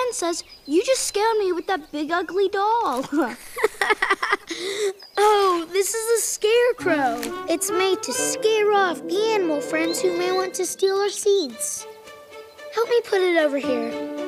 says you just scared me with that big ugly doll. Oh, this is a scarecrow. It's made to scare off the animal friends who may want to steal our seeds. Help me put it over here.